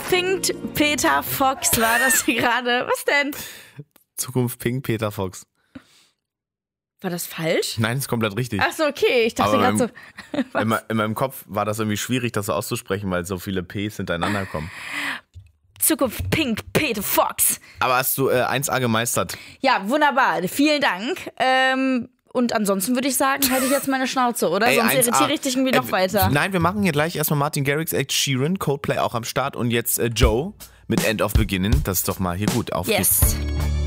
Pink Peter Fox war das hier gerade. Was denn? Zukunft Pink Peter Fox. War das falsch? Nein, ist komplett richtig. Ach so, okay. Ich dachte gerade so. In meinem Kopf war das irgendwie schwierig, das so auszusprechen, weil so viele Ps hintereinander kommen. Zukunft Pink Peter Fox. Aber hast du 1A gemeistert? Ja, wunderbar. Vielen Dank. Und ansonsten würde ich sagen, halte ich jetzt meine Schnauze, oder? Ey, Sonst 1A. irritiere ich dich irgendwie noch weiter. Nein, wir machen hier gleich erstmal Martin Garrix, Ed Sheeran, Coldplay auch am Start und jetzt Joe mit End of Beginning. Das ist doch mal hier gut. Auf geht's. Yes.